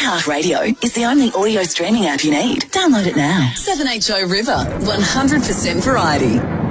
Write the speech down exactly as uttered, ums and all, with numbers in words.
iHeartRadio is the only audio streaming app you need. Download it now. seven H O River, one hundred percent variety.